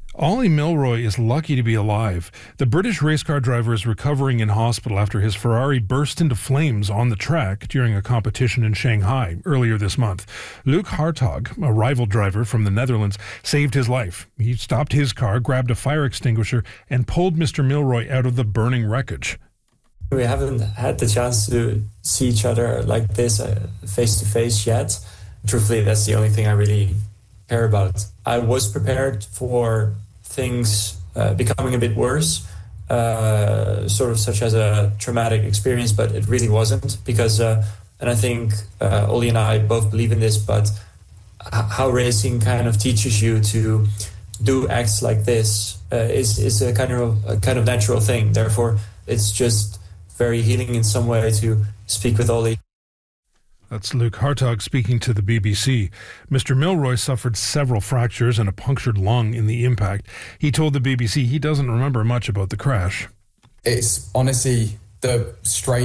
Ollie Milroy is lucky to be alive. The British race car driver is recovering in hospital after his Ferrari burst into flames on the track during a competition in Shanghai earlier this month. Luc Hartog, a rival driver from the Netherlands, saved his life. He stopped his car, grabbed a fire extinguisher, and pulled Mr. Milroy out of the burning wreckage. We haven't had the chance to see each other like this face to face yet. Truthfully, that's the only thing I really care about. I was prepared for things becoming a bit worse, sort of such as a traumatic experience, but it really wasn't because, and I think Ollie and I both believe in this, but how racing kind of teaches you to do acts like this is a kind of natural thing. Therefore, it's just very healing in some way to speak with Ollie. That's Luc Hartog speaking to the BBC. Mr. Milroy suffered several fractures and a punctured lung in the impact. He told the BBC he doesn't remember much about the crash. It's honestly the strange